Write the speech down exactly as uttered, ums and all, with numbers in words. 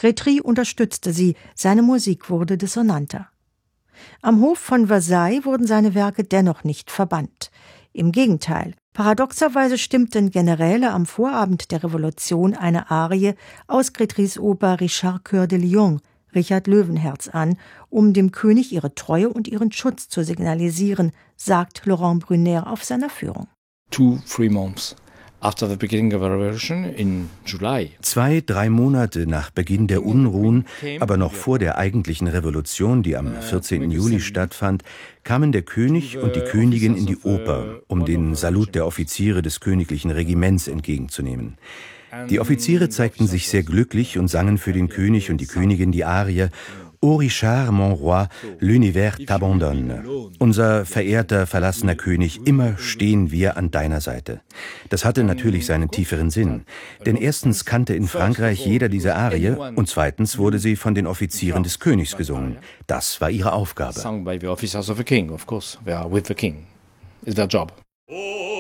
Grétry unterstützte sie, seine Musik wurde dissonanter. Am Hof von Versailles wurden seine Werke dennoch nicht verbannt. Im Gegenteil, paradoxerweise stimmten Generäle am Vorabend der Revolution eine Arie aus Grétrys Oper Richard Cœur de Lion, Richard Löwenherz, an, um dem König ihre Treue und ihren Schutz zu signalisieren, sagt Laurent Brunner auf seiner Führung. Two, three months. After the beginning of the revolution in July. Zwei, drei Monate nach Beginn der Unruhen, aber noch vor der eigentlichen Revolution, die am vierzehnten Juli stattfand, kamen der König und die Königin in die Oper, um den Salut der Offiziere des königlichen Regiments entgegenzunehmen. Die Offiziere zeigten sich sehr glücklich und sangen für den König und die Königin die Arie »O Richard, mon roi, l'univers t'abandonne«. Unser verehrter, verlassener König, immer stehen wir an deiner Seite. Das hatte natürlich seinen tieferen Sinn. Denn erstens kannte in Frankreich jeder diese Arie und zweitens wurde sie von den Offizieren des Königs gesungen. Das war ihre Aufgabe. Sung by the officers of the king, of course. They are with the king. It's their job.